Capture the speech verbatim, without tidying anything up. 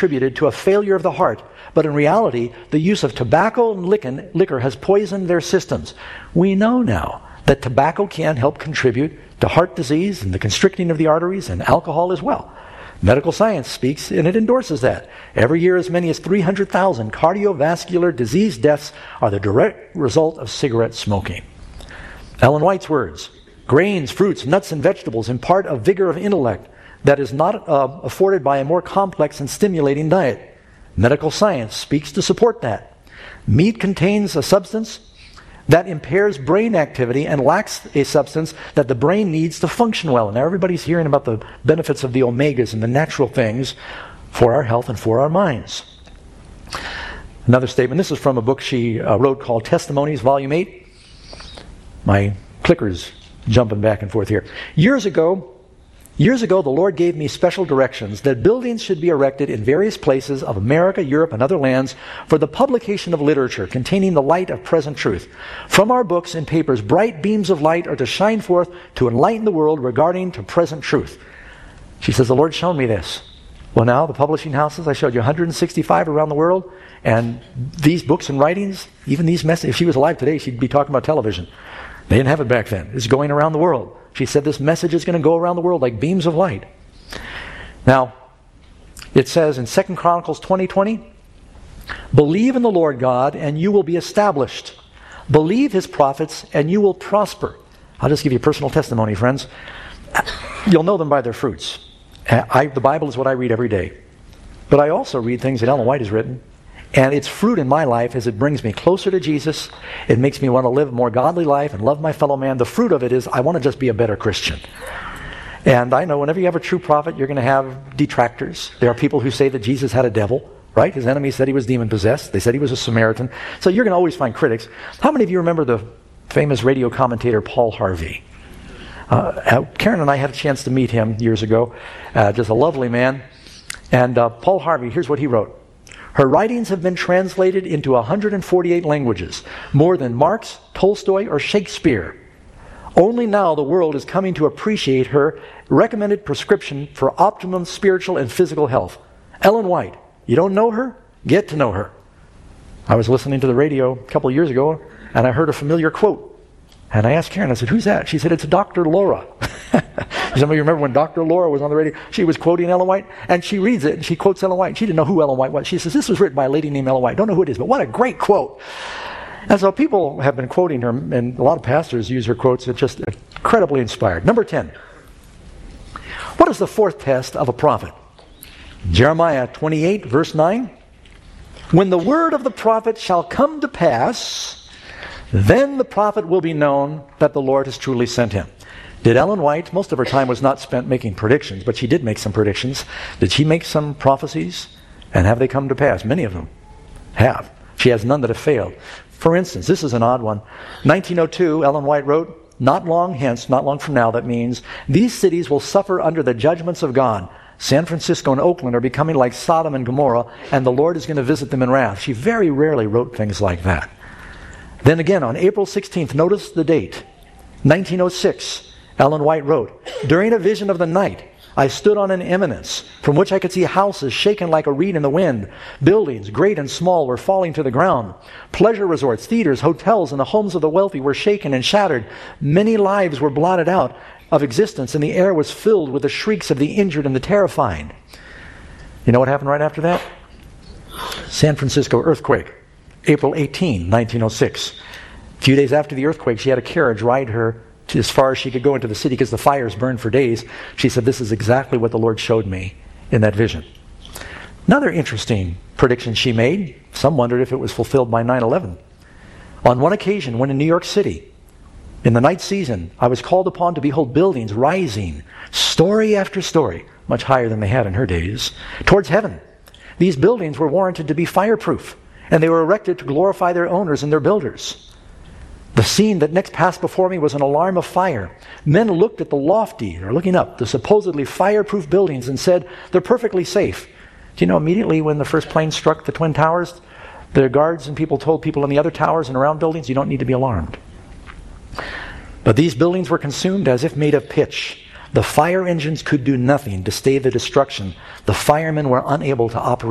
contributed to a failure of the heart, but in reality, the use of tobacco and liquor has poisoned their systems. We know now that tobacco can help contribute to heart disease and the constricting of the arteries, and alcohol as well. Medical science speaks, and it endorses that. Every year, as many as three hundred thousand cardiovascular disease deaths are the direct result of cigarette smoking. Ellen White's words, grains, fruits, nuts, and vegetables impart a vigor of intellect that is not uh, afforded by a more complex and stimulating diet. Medical science speaks to support that. Meat contains a substance that impairs brain activity and lacks a substance that the brain needs to function well. And now everybody's hearing about the benefits of the omegas and the natural things for our health and for our minds. Another statement, this is from a book she uh, wrote called Testimonies, Volume eight. My clicker's jumping back and forth here. Years ago, Years ago, the Lord gave me special directions that buildings should be erected in various places of America, Europe, and other lands for the publication of literature containing the light of present truth. From our books and papers, bright beams of light are to shine forth to enlighten the world regarding to present truth. She says, the Lord's shown me this. Well, now, the publishing houses, I showed you one hundred sixty-five around the world, and these books and writings, even these messages, if she was alive today, she'd be talking about television. They didn't have it back then. It's going around the world. She said this message is going to go around the world like beams of light. Now, it says in Second Chronicles twenty twenty, believe in the Lord God and you will be established. Believe his prophets and you will prosper. I'll just give you a personal testimony, friends. You'll know them by their fruits. I, the Bible is what I read every day. But I also read things that Ellen White has written. And its fruit in my life is it brings me closer to Jesus. It makes me want to live a more godly life and love my fellow man. The fruit of it is I want to just be a better Christian. And I know whenever you have a true prophet, you're going to have detractors. There are people who say that Jesus had a devil, right? His enemies said he was demon-possessed. They said he was a Samaritan. So you're going to always find critics. How many of you remember the famous radio commentator Paul Harvey? Uh, Karen and I had a chance to meet him years ago. Uh, just a lovely man. And uh, Paul Harvey, here's what he wrote. Her writings have been translated into one hundred forty-eight languages, more than Marx, Tolstoy, or Shakespeare. Only now the world is coming to appreciate her recommended prescription for optimum spiritual and physical health. Ellen White. You don't know her? Get to know her. I was listening to the radio a couple of years ago, and I heard a familiar quote. And I asked Karen, I said, who's that? She said, it's Doctor Laura. Some of you remember when Doctor Laura was on the radio? She was quoting Ellen White, and she reads it, and she quotes Ellen White. She didn't know who Ellen White was. She says, this was written by a lady named Ellen White. Don't know who it is, but what a great quote. And so people have been quoting her, and a lot of pastors use her quotes. It's just incredibly inspired. Number ten. What is the fourth test of a prophet? Jeremiah twenty-eight, verse nine. When the word of the prophet shall come to pass, then the prophet will be known that the Lord has truly sent him. Did Ellen White, most of her time was not spent making predictions, but she did make some predictions. Did she make some prophecies? And have they come to pass? Many of them have. She has none that have failed. For instance, this is an odd one. nineteen oh two, Ellen White wrote, not long hence, not long from now, that means, these cities will suffer under the judgments of God. San Francisco and Oakland are becoming like Sodom and Gomorrah, and the Lord is going to visit them in wrath. She very rarely wrote things like that. Then again, on April sixteenth, notice the date, nineteen oh six, Ellen White wrote, during a vision of the night, I stood on an eminence from which I could see houses shaken like a reed in the wind. Buildings, great and small, were falling to the ground. Pleasure resorts, theaters, hotels, and the homes of the wealthy were shaken and shattered. Many lives were blotted out of existence, and the air was filled with the shrieks of the injured and the terrified. You know what happened right after that? San Francisco earthquake, April eighteenth, nineteen oh six. A few days after the earthquake, she had a carriage ride her to as far as she could go into the city because the fires burned for days. She said, this is exactly what the Lord showed me in that vision. Another interesting prediction she made, some wondered if it was fulfilled by nine eleven. On one occasion, when in New York City, in the night season, I was called upon to behold buildings rising, story after story, much higher than they had in her days, towards heaven. These buildings were warranted to be fireproof, and they were erected to glorify their owners and their builders. The scene that next passed before me was an alarm of fire. Men looked at the lofty, or looking up, the supposedly fireproof buildings and said, they're perfectly safe. Do you know, immediately when the first plane struck the Twin Towers, the guards and people told people in the other towers and around buildings, you don't need to be alarmed. But these buildings were consumed as if made of pitch. The fire engines could do nothing to stay the destruction. The firemen were unable to operate